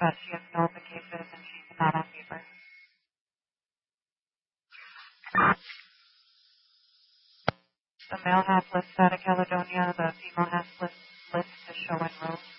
but she has no other cases and she's not on paper. The male has lists out of Caledonia, the female has lists to show en route.